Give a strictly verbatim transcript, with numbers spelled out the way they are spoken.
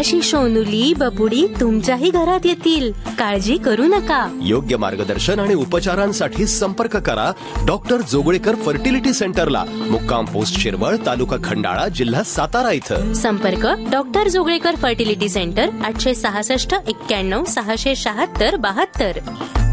अशी सोनुली बबुडी तुमच्याही घरात येतील. काळजी करू नका. योग्य मार्गदर्शन आणि उपचारांसाठी संपर्क करा डॉक्टर जोगळेकर फर्टिलिटी सेंटरला, मुक्काम पोस्ट शिरवळ, तालुका खंडाळा, जिल्हा सातारा इथं. संपर्क डॉक्टर जोगळेकर फर्टिलिटी सेंटर, आठशे सहासष्ट एक्क्याण्णव सहाशे शहात्तर बहात्तर.